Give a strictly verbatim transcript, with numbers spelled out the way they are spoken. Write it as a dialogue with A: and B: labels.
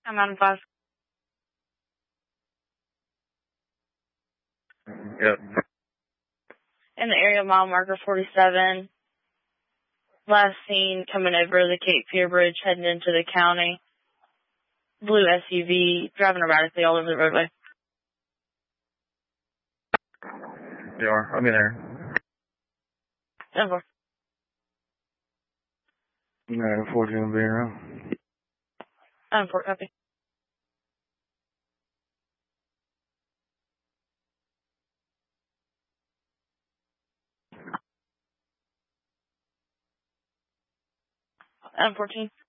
A: I'm on five.
B: Yep.
A: In the area, mile marker forty-seven. Last seen coming over the Cape Fear Bridge, heading into the county. Blue S U V, driving erratically all over the roadway.
B: You are. I'll be there.
A: Over.
B: No, unfortunately, be around.
A: I'm for copy. I'm fourteen.